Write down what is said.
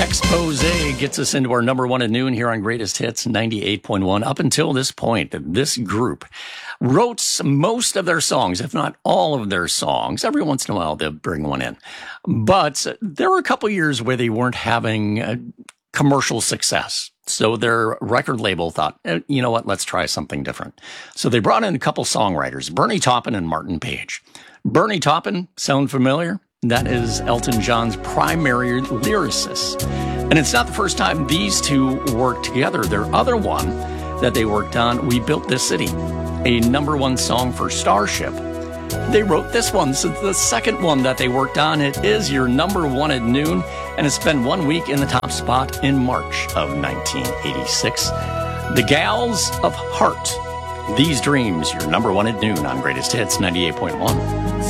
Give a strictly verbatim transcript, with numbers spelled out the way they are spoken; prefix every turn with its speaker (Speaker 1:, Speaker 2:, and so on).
Speaker 1: Expose gets us into our number one at noon here on Greatest Hits ninety-eight point one. Up until this point, this group wrote most of their songs, if not all of their songs. Every once in a while, they'll bring one in. But there were a couple years where they weren't having uh, commercial success. So their record label thought, eh, you know what, let's try something different. So they brought in a couple songwriters, Bernie Taupin and Martin Page. Bernie Taupin, sound familiar? That is Elton John's primary lyricist. And it's not the first time these two worked together. Their other one that they worked on, We Built This City, a number one song for Starship. They wrote this one, so the second one that they worked on. It is your number one at noon, and it's been one week in the top spot in March of nineteen eighty-six. The Gals of Heart, These Dreams, your number one at noon on Greatest Hits ninety-eight point one.